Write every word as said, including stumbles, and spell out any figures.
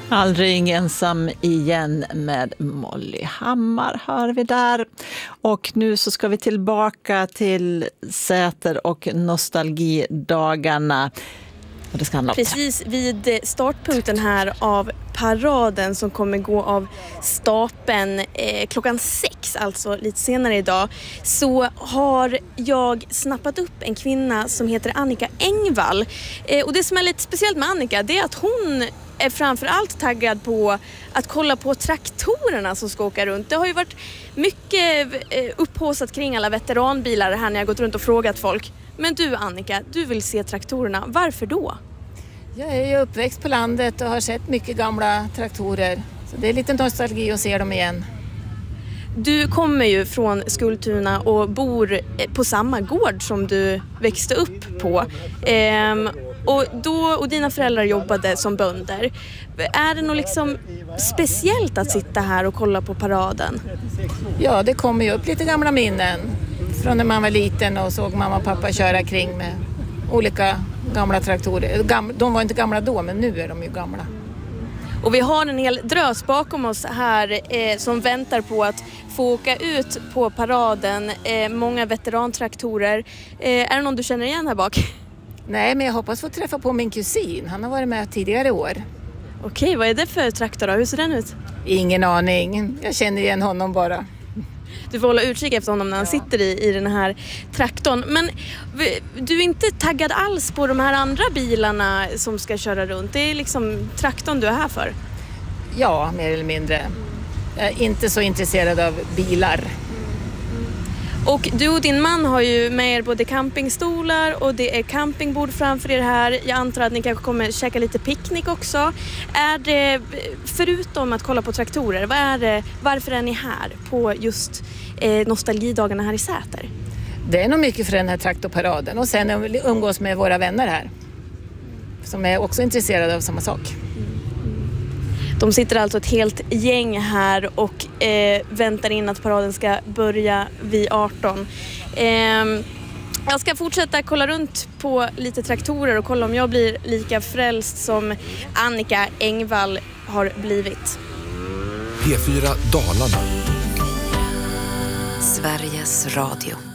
Aldrig ensam igen med Molly Hammar hör vi där. Och nu så ska vi tillbaka till Säter och nostalgidagarna. Och det ska handla om precis vid startpunkten här av paraden som kommer gå av stapeln eh, klockan sex, alltså lite senare idag, så har jag snappat upp en kvinna som heter Annika Engvall. Eh, och det som är lite speciellt med Annika, det är att hon är framförallt taggad på att kolla på traktorerna som ska åka runt. Det har ju varit mycket eh, upphaussat kring alla veteranbilar här när jag gått runt och frågat folk. Men du Annika, du vill se traktorerna. Varför då? Jag är ju uppväxt på landet och har sett mycket gamla traktorer. Så det är lite nostalgi att se dem igen. Du kommer ju från Skultuna och bor på samma gård som du växte upp på. Ehm, och, då, och dina föräldrar jobbade som bönder. Är det något liksom speciellt att sitta här och kolla på paraden? Ja, det kommer ju upp lite gamla minnen. Från när man var liten och såg mamma och pappa köra kring med olika gamla traktorer. De var inte gamla då, men nu är de ju gamla. Och vi har en hel drös bakom oss här eh, som väntar på att få åka ut på paraden. Eh, många veterantraktorer. Eh, är det någon du känner igen här bak? Nej, men jag hoppas få träffa på min kusin. Han har varit med tidigare år. Okej, vad är det för traktor då? Hur ser den ut? Ingen aning. Jag känner igen honom bara. Du får hålla utkik efter honom när han ja. sitter i, i den här traktorn. Men du är inte taggad alls på de här andra bilarna som ska köra runt. Det är liksom traktorn du är här för. Ja, mer eller mindre. Jag är inte så intresserad av bilar. Och du och din man har ju med er både campingstolar och det är campingbord framför er här. Jag antar att ni kanske kommer käka lite picknick också. Är det, förutom att kolla på traktorer, vad är det, varför är ni här på just eh, nostalgidagarna här i Säter? Det är nog mycket för den här traktorparaden och sen umgås med våra vänner här. Som är också intresserade av samma sak. De sitter alltså ett helt gäng här och eh, väntar in att paraden ska börja vid arton. Eh, jag ska fortsätta kolla runt på lite traktorer och kolla om jag blir lika frälst som Annika Engvall har blivit. P fyra Dalarna. Sveriges Radio.